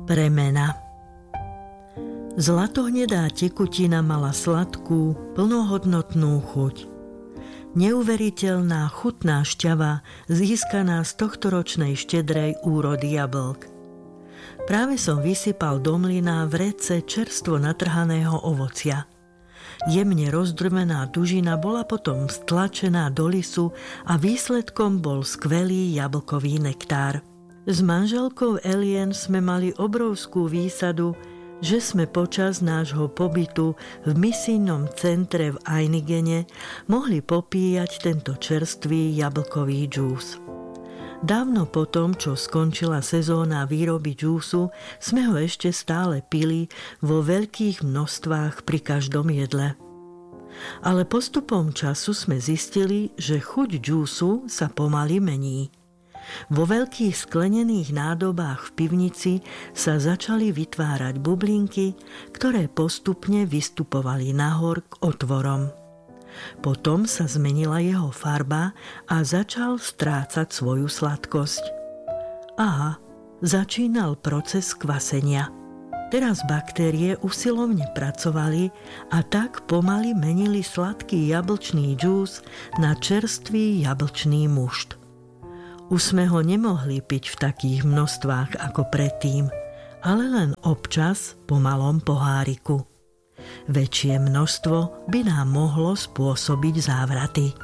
Premena. Zlatohnedá tekutina mala sladkú, plnohodnotnú chuť. Neuveriteľná chutná šťava získaná z tohtoročnej štedrej úrody jablk. Práve som vysypal do mlyna vrece čerstvo natrhaného ovocia. Jemne rozdrvená dužina bola potom stlačená do lisu a výsledkom bol skvelý jablkový nektár. S manželkou Elien sme mali obrovskú výsadu, že sme počas nášho pobytu v misijnom centre v Einigene mohli popíjať tento čerstvý jablkový džús. Dávno potom, čo skončila sezóna výroby džúsu, sme ho ešte stále pili vo veľkých množstvách pri každom jedle. Ale postupom času sme zistili, že chuť džúsu sa pomaly mení. Vo veľkých sklenených nádobách v pivnici sa začali vytvárať bublinky, ktoré postupne vystupovali nahor k otvorom. Potom sa zmenila jeho farba a začal strácať svoju sladkosť. Aha, začínal proces kvasenia. Teraz baktérie usilovne pracovali a tak pomaly menili sladký jablčný džús na čerstvý jablčný mušt. Už sme ho nemohli piť v takých množstvách ako predtým, ale len občas po malom poháriku. Väčšie množstvo by nám mohlo spôsobiť závraty.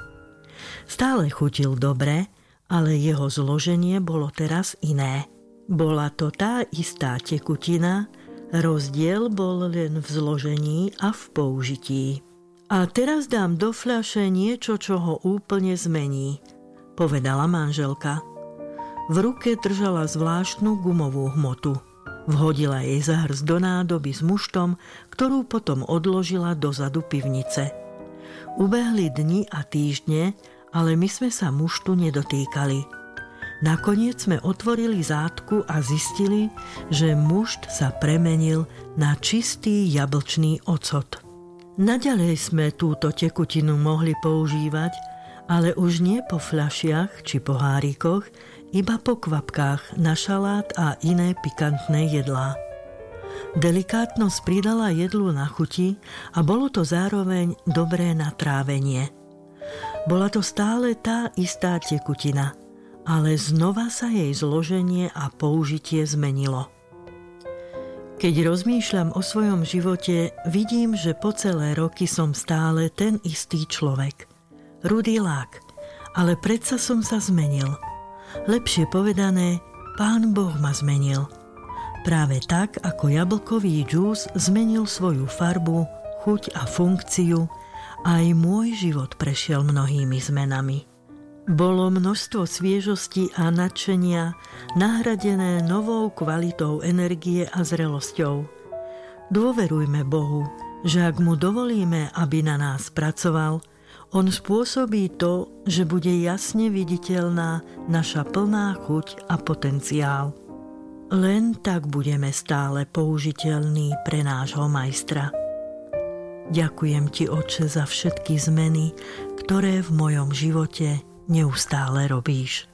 Stále chutil dobre, ale jeho zloženie bolo teraz iné. Bola to tá istá tekutina, rozdiel bol len v zložení a v použití. A teraz dám do fľaše niečo, čo ho úplne zmení, povedala manželka. V ruke držala zvláštnu gumovú hmotu. Vhodila jej zahrz do nádoby s muštom, ktorú potom odložila dozadu pivnice. Ubehli dni a týždne, ale my sme sa muštu nedotýkali. Nakoniec sme otvorili zátku a zistili, že mušt sa premenil na čistý jablčný ocot. Naďalej sme túto tekutinu mohli používať, ale už nie po fľašiach či pohárikoch, iba po kvapkách na šalát a iné pikantné jedlá. Delikátnosť pridala jedlu na chuti a bolo to zároveň dobré na trávenie. Bola to stále tá istá tekutina, ale znova sa jej zloženie a použitie zmenilo. Keď rozmýšľam o svojom živote, vidím, že po celé roky som stále ten istý človek. Rudý lák, ale predsa som sa zmenil. Lepšie povedané, Pán Boh ma zmenil. Práve tak, ako jablkový džús zmenil svoju farbu, chuť a funkciu, aj môj život prešiel mnohými zmenami. Bolo množstvo sviežosti a nadšenia, nahradené novou kvalitou energie a zrelosťou. Dôverujme Bohu, že ak mu dovolíme, aby na nás pracoval, on spôsobí to, že bude jasne viditeľná naša plná chuť a potenciál. Len tak budeme stále použiteľní pre nášho majstra. Ďakujem ti, Otče, za všetky zmeny, ktoré v mojom živote neustále robíš.